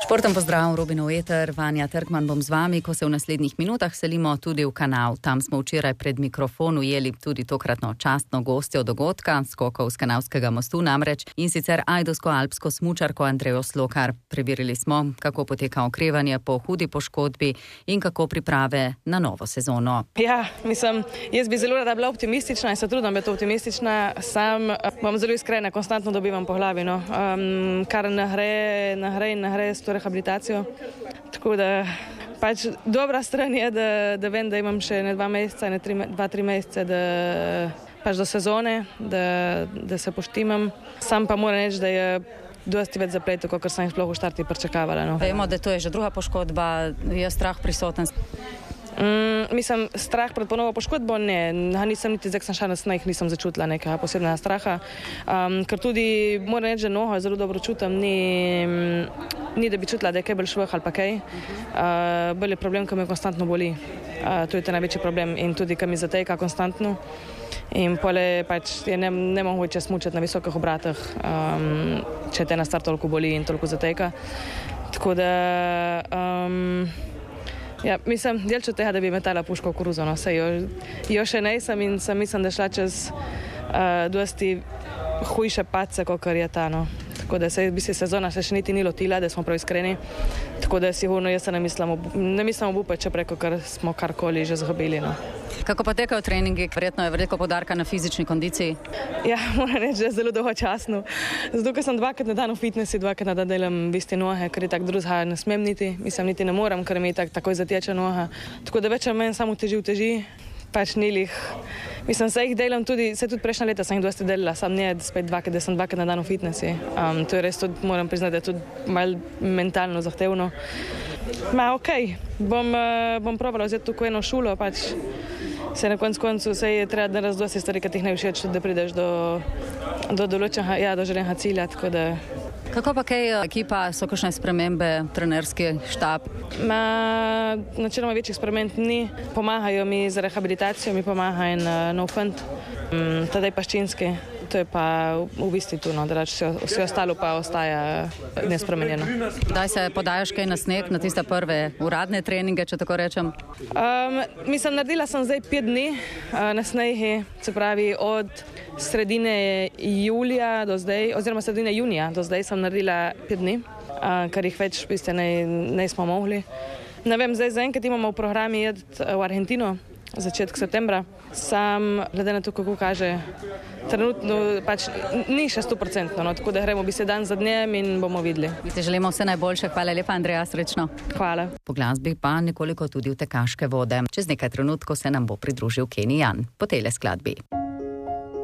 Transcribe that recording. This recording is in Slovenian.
Športen pozdrav, Robinov eter, Vanja Trkman bom z vami, ko se v naslednjih minutah selimo tudi v Kanal. Tam smo včeraj pred mikrofon ujeli tudi tokratno častno gostjo dogodka, skokov z Kanalskega mostu namreč, in sicer ajdovsko-alpsko smučarko Andrejo Slokar. Preverili smo, kako poteka okrevanje po hudi poškodbi in kako priprave na novo sezono. Ja, jaz bi zelo rada bila optimistična in se trudim biti optimistična. Sam bom zelo iskrena, konstantno dobivam po glavi, kar nahre s to rehabilitacijo. Tako da pač dobra stran je, da vem, da imam še 2-3 mesece pač do sezone, da se poštimam. Sam pa moram reči, da je dosti več zapletov, kot sem jih sploh v štarti pričakovala. Vemo, da to je že druga poškodba, je strah prisoten. Strah pred ponovo poškodbo ne, nisem niti zdaj, sem šla na sneg, nisem začutila nekega posebnega straha, ker tudi moram reči, da noho zelo dobro čutim, ni da bi čutila, da je kaj bolj švih ali pa kaj, bolj je problem, ko me konstantno boli, to je ta največji problem in tudi, ko mi zateka konstantno in pole pač je nemogoče smučati na visokih obratah, če te na start toliko boli in toliko zateka, tako da ja, delčo tega, da bi metala puško v koruzo, saj jo še nisem in mislim, da šla čez dosti hujše padce, kot je ta, Tako da bi se sezona še niti ni lotila, da smo prav iskreni. Tako da sigurno jaz se ne mislim obupati, če preko, ker smo karkoli že zgubili, Kako potekajo treningi? Verjetno je veliko poudarka na fizični kondiciji. Ja, moram reči, da je zelo dolgočasno. Zato, ker sem 2krat na dan v fitnessu, 2krat na dan delam v isti nohe, ker je tako drugega ne smem niti ne morem, ker mi takoj zateče noha. Tako da več ali manj samo teži. Pač nilih. Se jih delam tudi prejšnja leta sem jih dosti delala, sam ne spet 2krat, da sem 2krat na dan v fitnessu. To je res tudi, moram priznati, da je tudi malo mentalno zahtevno. Okej, bom probala vzeti tukaj eno šulo, pač se na koncu je treba narediti dosti stvari, ki ti ne všeč, da prideš do določenega, do želenega cilja, tako da. Kako pa kaj ekipa, so kakšne spremembe, trenerski štab? Načeloma večjih sprememb ni, pomagajo mi za rehabilitacijo, mi pomaga en nov fant, Tadej Paščinski, to je pa v bistvu tu, vse ostalo pa ostaja nespremenjeno. Kdaj se podajaš kaj na sneg, na tiste prve uradne treninge, če tako rečem? Naredila sem zdaj 5 dni na snegi, se pravi od sredine julija do zdaj, oziroma sredine junija do zdaj sem naredila 5 dni, kar jih več v bistvu ne smo mogli. Ne vem, zdaj zaenkrat imamo v programi v Argentino, začetek septembra. Sam, glede na to, kako kaže, trenutno pač ni še 100%, tako da gremo dan za dnem in bomo videli. Mi ti želimo vse najboljše, hvala lepa, Andreja, srečno. Hvala. Po glasbi pa nekoliko tudi v tekaške vode. Čez nekaj trenutkov se nam bo pridružil Kenny Jan po tejle skladbi.